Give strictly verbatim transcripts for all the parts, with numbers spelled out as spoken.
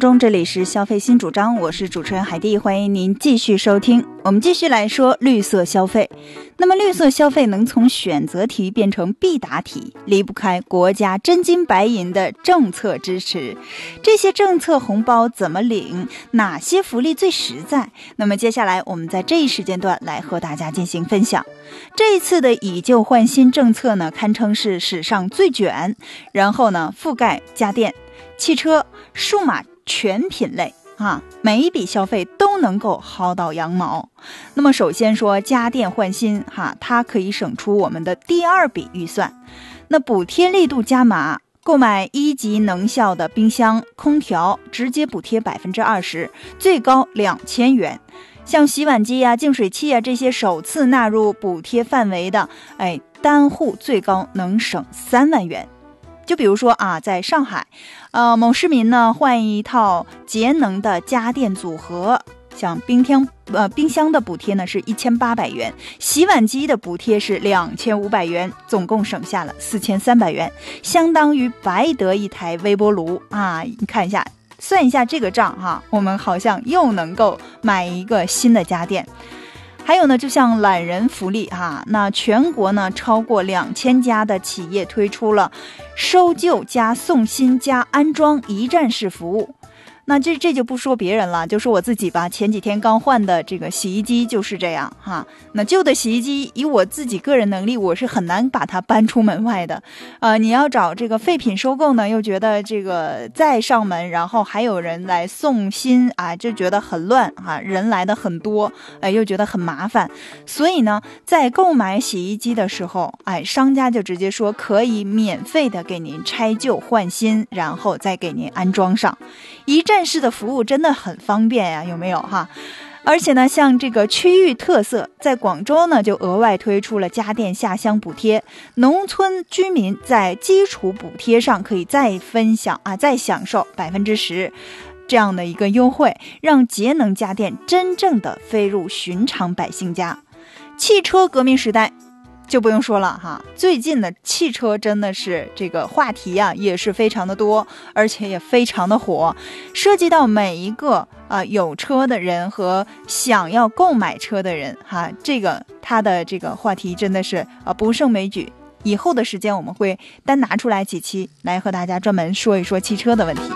中，这里是消费新主张，我是主持人海蒂，欢迎您继续收听。我们继续来说绿色消费。那么绿色消费能从选择题变成必答题，离不开国家真金白银的政策支持。这些政策红包怎么领？哪些福利最实在？那么接下来我们在这一时间段来和大家进行分享。这一次的以旧换新政策呢，堪称是史上最卷，然后呢覆盖家电、汽车、数码全品类啊，每一笔消费都能够薅到羊毛。那么首先说家电换新哈，它可以省出我们的第二笔预算。那补贴力度加码，购买一级能效的冰箱、空调，直接补贴百分之二十，最高两千元。像洗碗机啊、净水器啊这些首次纳入补贴范围的，哎，单户最高能省三万元。就比如说啊，在上海，呃，某市民呢换一套节能的家电组合，像冰箱呃冰箱的补贴呢是一千八百元，洗碗机的补贴是两千五百元，总共省下了四千三百元，相当于白得一台微波炉啊！你看一下，算一下这个账哈，我们好像又能够买一个新的家电。还有呢，就像懒人福利哈，那全国呢超过两千家的企业推出了收旧加送新加安装一站式服务。那这这就不说别人了，就说我自己吧，前几天刚换的这个洗衣机就是这样哈。那旧的洗衣机以我自己个人能力，我是很难把它搬出门外的。呃，你要找这个废品收购呢，又觉得这个再上门，然后还有人来送新啊，就觉得很乱啊，人来的很多，哎、呃，又觉得很麻烦。所以呢，在购买洗衣机的时候，哎，商家就直接说可以免费的给您拆旧换新，然后再给您安装上。一站式的服务真的很方便呀，有没有哈？而且呢，像这个区域特色，在广州呢就额外推出了家电下乡补贴，农村居民在基础补贴上可以再分享啊，再享受百分之十这样的一个优惠，让节能家电真正的飞入寻常百姓家。汽车革命时代就不用说了哈，最近的汽车真的是这个话题啊，也是非常的多，而且也非常的火，涉及到每一个啊、呃、有车的人和想要购买车的人哈，这个他的这个话题真的是啊、呃、不胜枚举。以后的时间我们会单拿出来几期来和大家专门说一说汽车的问题。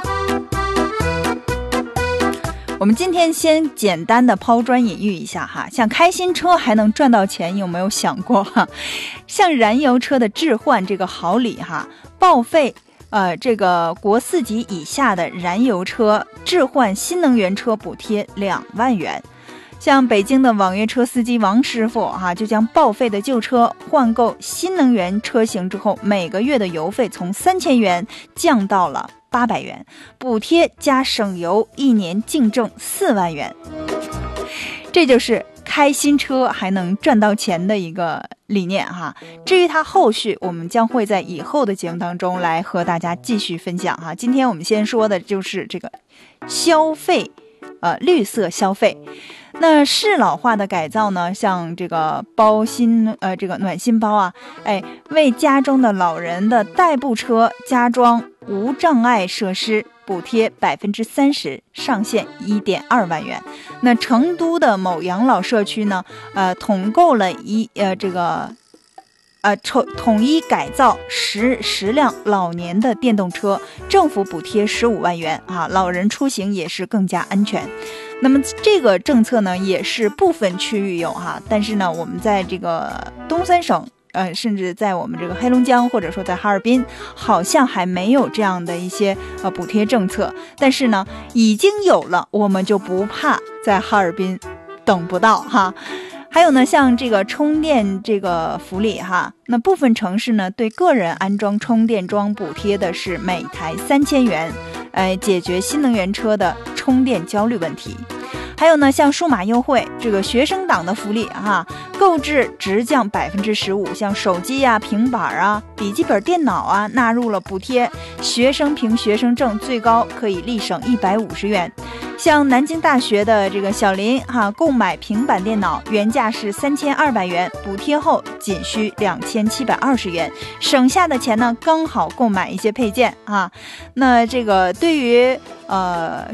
我们今天先简单的抛砖引玉一下哈，像开新车还能赚到钱，有没有想过哈？像燃油车的置换这个好礼哈，报废呃这个国四级以下的燃油车置换新能源车补贴两万元。像北京的网约车司机王师傅哈、啊，就将报废的旧车换购新能源车型之后，每个月的油费从三千元降到了八百元，补贴加省油，一年净挣四万元。这就是开新车还能赚到钱的一个理念哈。至于它后续，我们将会在以后的节目当中来和大家继续分享哈。今天我们先说的就是这个消费，呃，绿色消费。那适老化的改造呢，像这个包心呃这个暖心包啊，哎，为家中的老人的代步车加装无障碍设施，补贴百分之三十，上限一点二万元。那成都的某养老社区呢，呃，统购了一呃这个。呃，统统一改造十十辆老年的电动车，政府补贴十五万元啊，老人出行也是更加安全。那么这个政策呢，也是部分区域有哈，但是呢，我们在这个东三省，呃，甚至在我们这个黑龙江或者说在哈尔滨，好像还没有这样的一些呃补贴政策。但是呢，已经有了，我们就不怕在哈尔滨等不到哈。还有呢，像这个充电这个福利哈，那部分城市呢对个人安装充电桩补贴的是每台三千元，呃，解决新能源车的充电焦虑问题。还有呢，像数码优惠这个学生党的福利哈，购置直降百分之十五，像手机啊、平板啊、笔记本电脑啊纳入了补贴，学生凭学生证最高可以立省一百五十元。像南京大学的这个小林哈，购买平板电脑原价是三千二百元，补贴后仅需两千七百二十元，省下的钱呢刚好购买一些配件啊。那这个对于呃